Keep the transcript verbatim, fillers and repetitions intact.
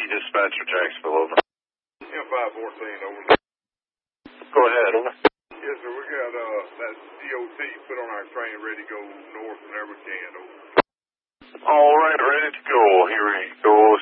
Dispatcher Jacksonville, over. M five fourteen, over. Go ahead, over. Yes, sir. We got uh, that D O T put on our train ready to go north whenever we can, over. All right, ready to go. Here we go.